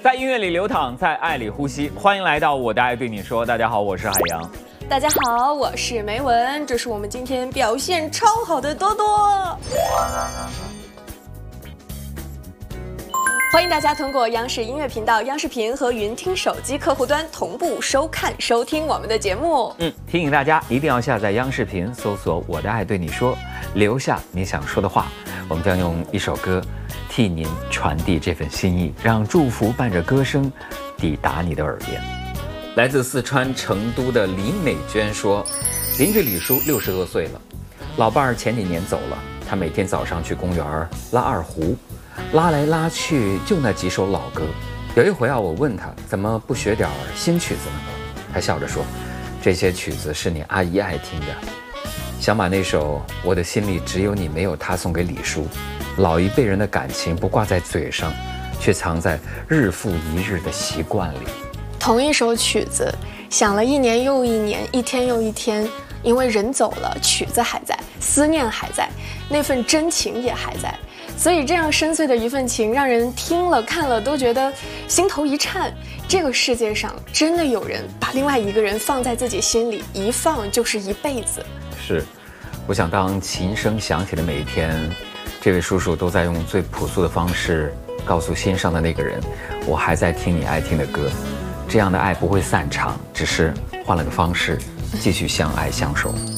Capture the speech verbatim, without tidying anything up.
在音乐里流淌，在爱里呼吸。欢迎来到我的爱对你说。大家好，我是海洋。 大家好，我是梅文。这是我们今天表现超好的多多。欢迎大家通过央视音乐频道、央视频和云听手机客户端同步收看、收听我们的节目。 嗯，提醒大家一定要下载央视频，搜索“我的爱对你说”，留下你想说的话。我们将用一首歌替您传递这份心意，让祝福伴着歌声抵达你的耳边。来自四川成都的李美娟说，邻居李叔六十多岁了，老伴儿前几年走了，他每天早上去公园拉二胡，拉来拉去就那几首老歌。有一回啊，我问他怎么不学点新曲子呢？他笑着说，这些曲子是你阿姨爱听的，想把那首我的心里只有你没有他送给李叔。老一辈人的感情不挂在嘴上，却藏在日复一日的习惯里。 同一首曲子，想了一年又一年，一天又一天，因为人走了，曲子还在，思念还在，那份真情也还在。所以这样深邃的一份情，让人听了看了都觉得心头一颤。这个世界上真的有人把另外一个人放在自己心里，一放就是一辈子。 是，我想当琴声响起的每一天，这位叔叔都在用最朴素的方式告诉心上的那个人，我还在听你爱听的歌。这样的爱不会散场，只是换了个方式继续相爱相守。